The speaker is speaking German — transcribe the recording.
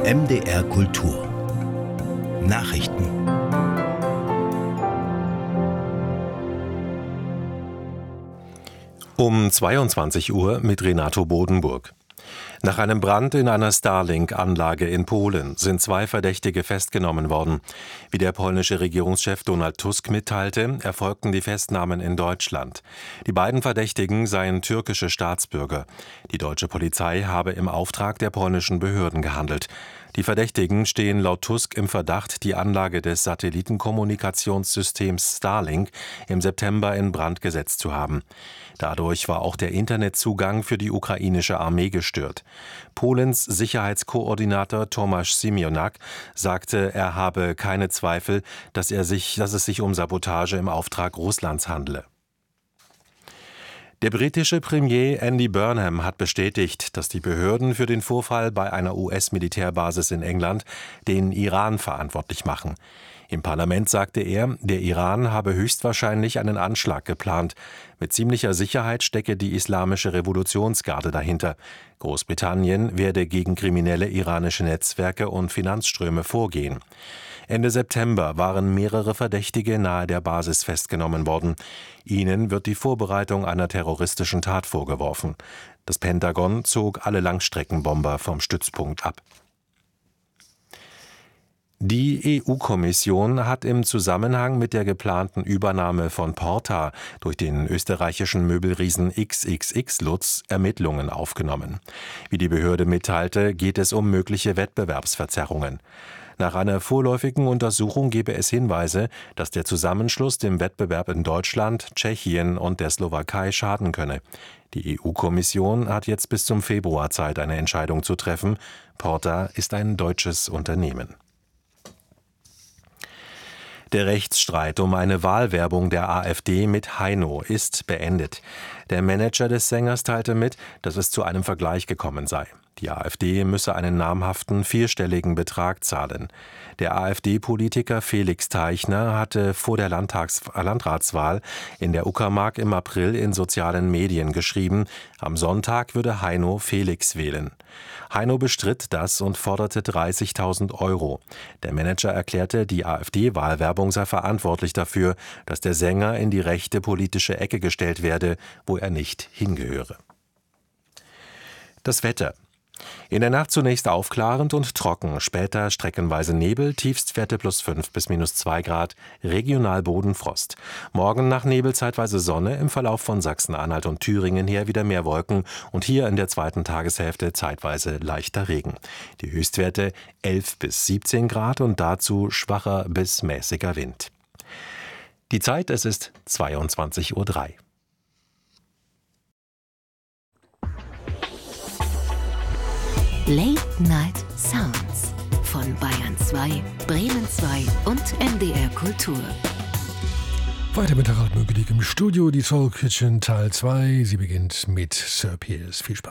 MDR Kultur Nachrichten. Um 22 Uhr mit Renato Bodenburg. Nach einem Brand in einer Starlink-Anlage in Polen sind 2 Verdächtige festgenommen worden. Wie der polnische Regierungschef Donald Tusk mitteilte, erfolgten die Festnahmen in Deutschland. Die beiden Verdächtigen seien türkische Staatsbürger. Die deutsche Polizei habe im Auftrag der polnischen Behörden gehandelt. Die Verdächtigen stehen laut Tusk im Verdacht, die Anlage des Satellitenkommunikationssystems Starlink im September in Brand gesetzt zu haben. Dadurch war auch der Internetzugang für die ukrainische Armee gestört. Polens Sicherheitskoordinator Tomasz Siemionak sagte, er habe keine Zweifel, dass es sich um Sabotage im Auftrag Russlands handle. Der britische Premier Andy Burnham hat bestätigt, dass die Behörden für den Vorfall bei einer US-Militärbasis in England den Iran verantwortlich machen. Im Parlament sagte er, der Iran habe höchstwahrscheinlich einen Anschlag geplant. Mit ziemlicher Sicherheit stecke die Islamische Revolutionsgarde dahinter. Großbritannien werde gegen kriminelle iranische Netzwerke und Finanzströme vorgehen. Ende September waren mehrere Verdächtige nahe der Basis festgenommen worden. Ihnen wird die Vorbereitung einer terroristischen Tat vorgeworfen. Das Pentagon zog alle Langstreckenbomber vom Stützpunkt ab. Die EU-Kommission hat im Zusammenhang mit der geplanten Übernahme von Porta durch den österreichischen Möbelriesen XXX Lutz Ermittlungen aufgenommen. Wie die Behörde mitteilte, geht es um mögliche Wettbewerbsverzerrungen. Nach einer vorläufigen Untersuchung gebe es Hinweise, dass der Zusammenschluss dem Wettbewerb in Deutschland, Tschechien und der Slowakei schaden könne. Die EU-Kommission hat jetzt bis zum Februar Zeit, eine Entscheidung zu treffen. Porta ist ein deutsches Unternehmen. Der Rechtsstreit um eine Wahlwerbung der AfD mit Heino ist beendet. Der Manager des Sängers teilte mit, dass es zu einem Vergleich gekommen sei. Die AfD müsse einen namhaften 4-stelligen Betrag zahlen. Der AfD-Politiker Felix Teichner hatte vor der Landratswahl in der Uckermark im April in sozialen Medien geschrieben, am Sonntag würde Heino Felix wählen. Heino bestritt das und forderte 30.000 €. Der Manager erklärte, die AfD-Wahlwerbung sei verantwortlich dafür, dass der Sänger in die rechte politische Ecke gestellt werde, wo er nicht hingehöre. Das Wetter. In der Nacht zunächst aufklarend und trocken, später streckenweise Nebel, Tiefstwerte +5 bis -2 Grad, regional Bodenfrost. Morgen nach Nebel zeitweise Sonne, im Verlauf von Sachsen-Anhalt und Thüringen her wieder mehr Wolken und hier in der zweiten Tageshälfte zeitweise leichter Regen. Die Höchstwerte 11 bis 17 Grad und dazu schwacher bis mäßiger Wind. Die Zeit, es ist 22:03 Uhr. Late Night Sounds von Bayern 2, Bremen 2 und MDR Kultur. Weiter mit Harald Mögelig im Studio, die Soul Kitchen Teil 2. Sie beginnt mit Sir Piers. Viel Spaß.